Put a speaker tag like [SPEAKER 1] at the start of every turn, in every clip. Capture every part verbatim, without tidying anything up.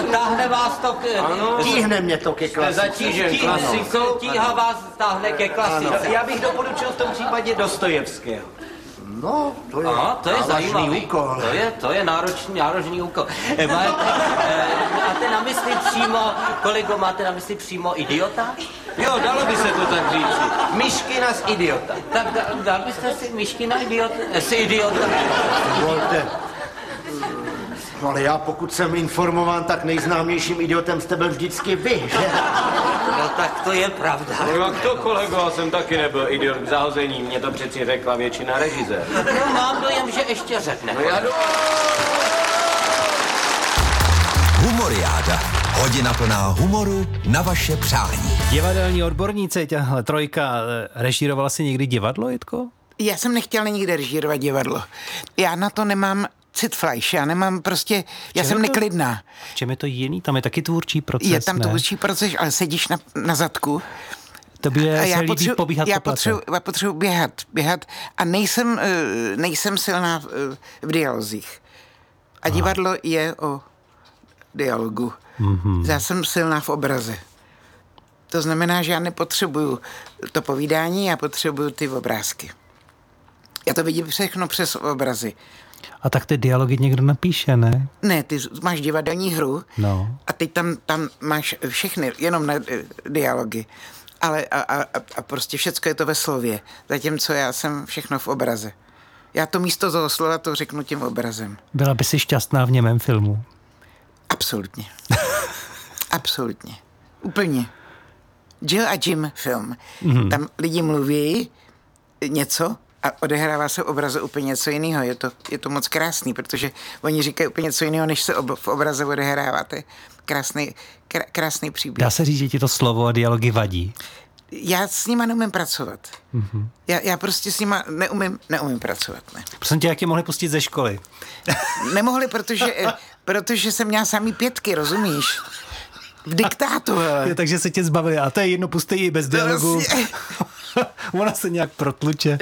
[SPEAKER 1] táhne vás to k...
[SPEAKER 2] Tíhne mě to ke klasice.
[SPEAKER 3] Zatížen klasikou.
[SPEAKER 1] Tíha vás táhne ke klasice.
[SPEAKER 3] Já bych doporučil v tom případě Dostojevského.
[SPEAKER 2] No, to je,
[SPEAKER 1] Aha, to je zajímavý
[SPEAKER 2] úkol.
[SPEAKER 1] To je, to je náročný, náročný úkol. E, máte, e, máte na mysli přímo, kolego, máte na mysli přímo idiota?
[SPEAKER 3] Jo, dalo by se to tak říci. Myškina z idiota.
[SPEAKER 1] Tak da, dal byste si myškina idiota? S idiota?
[SPEAKER 2] Volte. No ale já, pokud jsem informován, tak nejznámějším idiotem jste byl vždycky vy, že?
[SPEAKER 1] No tak to je pravda.
[SPEAKER 3] No jak to, kolego, já jsem taky nebyl idiot k zahození, mě to přeci řekla většina režisér.
[SPEAKER 1] No, mám dojem, že ještě řekne.
[SPEAKER 3] No já
[SPEAKER 4] Humoriáda. Hodina plná humoru na vaše přání.
[SPEAKER 5] Divadelní odborníci, těhle trojka, režírovala si někdy divadlo, Jitko?
[SPEAKER 6] Já jsem nechtěla nikdy režírovat divadlo. Já na to nemám citfleisch, já nemám prostě, já jsem
[SPEAKER 5] to,
[SPEAKER 6] neklidná.
[SPEAKER 5] V čem je to jiný? Tam je taky tvůrčí proces,
[SPEAKER 6] Je tam
[SPEAKER 5] ne?
[SPEAKER 6] tvůrčí proces, ale sedíš na, na zadku.
[SPEAKER 5] Tobě
[SPEAKER 6] A
[SPEAKER 5] se
[SPEAKER 6] já
[SPEAKER 5] líbí
[SPEAKER 6] potřebuji,
[SPEAKER 5] pobíhat
[SPEAKER 6] já
[SPEAKER 5] po place.
[SPEAKER 6] potřebuji, já potřebuji běhat, běhat a nejsem, nejsem silná v, v dialozích. A divadlo je o dialogu. Mm-hmm. Já jsem silná v obraze. To znamená, že já nepotřebuju to povídání, já potřebuju ty obrázky. Já to vidím všechno přes obrazy.
[SPEAKER 5] A tak ty dialogy někdo napíše, ne?
[SPEAKER 6] Ne, ty máš divadelní hru
[SPEAKER 5] No.
[SPEAKER 6] a teď tam, tam máš všechny, jenom na dialogy. Ale a, a, a prostě všecko je to ve slově. Zatímco já jsem všechno v obraze. Já to místo toho slova to řeknu tím obrazem.
[SPEAKER 5] Byla by si šťastná v němém filmu?
[SPEAKER 6] Absolutně. Absolutně. Úplně. Jill a Jim film. Mm-hmm. Tam lidi mluví něco a odehrává se v obraze úplně něco jiného. Je to, je to moc krásný, protože oni říkají úplně něco jiného, než se ob, v obraze odehrává. To je krásný, krá, krásný příběh.
[SPEAKER 5] Dá se říct, že ti to slovo a dialogy vadí?
[SPEAKER 6] Já s nima neumím pracovat. Mm-hmm. Já, já prostě s nima neumím, neumím pracovat. Ne.
[SPEAKER 5] Prosím tě, jak tě mohli pustit ze školy?
[SPEAKER 6] Nemohli, protože, protože jsem měla samý pětky, rozumíš? V diktátu, hele.
[SPEAKER 5] Jo, takže se tě zbavili. A to je jedno, pustej ji bez dialogu.
[SPEAKER 6] Vlastně.
[SPEAKER 5] Ona se nějak protluče.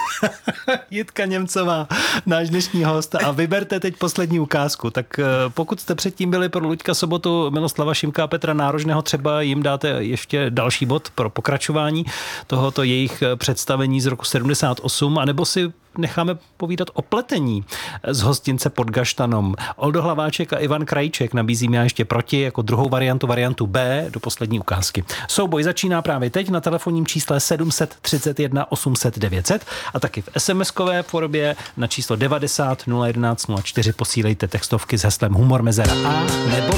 [SPEAKER 5] Jitka Němcová, náš dnešní host. A vyberte teď poslední ukázku. Tak pokud jste předtím byli pro Luďka Sobotu, Miloslava Šimka a Petra Nárožného, třeba jim dáte ještě další bod pro pokračování tohoto jejich představení z roku sedmdesát osm, anebo si necháme povídat o pletení z hostince pod Gaštanom. Oldo Hlaváček a Ivan Krajček nabízím já ještě proti jako druhou variantu, variantu B do poslední ukázky. Souboj začíná právě teď na telefonním čísle sedm set třicet jedna osm set devět set a taky v es em eskové podobě na číslo devadesát nula jedenáct nula čtyři posílejte textovky s heslem Humor Mezera A nebo